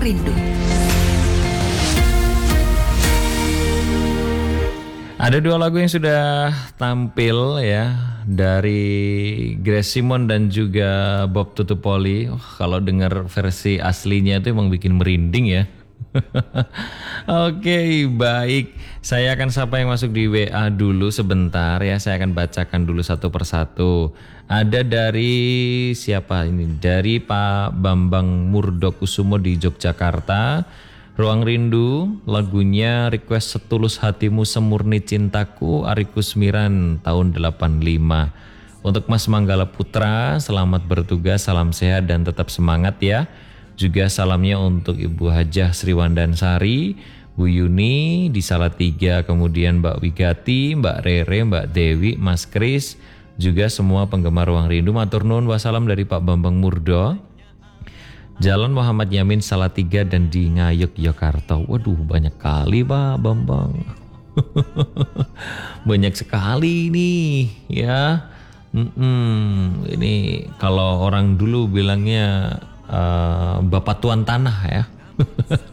Rindu. Ada dua lagu yang sudah tampil ya, dari Grace Simon dan juga Bob Tutupoli. Kalau dengar versi aslinya itu emang bikin merinding ya. Oke, baik. Saya akan sapa yang masuk di WA dulu sebentar ya. Saya akan bacakan dulu satu persatu. Ada dari siapa ini? Dari Pak Bambang Murdokusumo di Yogyakarta. Ruang Rindu, lagunya request Setulus Hatimu Semurni Cintaku, Ari Kusmiran tahun 85. Untuk Mas Manggala Putra, selamat bertugas, salam sehat dan tetap semangat ya. Juga salamnya untuk Ibu Hajah Sriwandansari, Bu Yuni di Salatiga, kemudian Mbak Wigati, Mbak Rere, Mbak Dewi, Mas Kris, juga semua penggemar Ruang Rindu. Matur nuwun wassalam dari Pak Bambang Murdo. Jalan Muhammad Yamin Salatiga dan di Ngayog Yogyakarta. Waduh, banyak kali Pak Bambang. Banyak sekali nih ya. Ini kalau orang dulu bilangnya Bapak Tuan Tanah ya.